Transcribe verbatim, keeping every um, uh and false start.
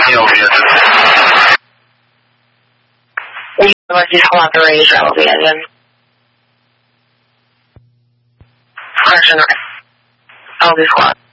Emergency squad three, travel the engine. Correction, L B squad.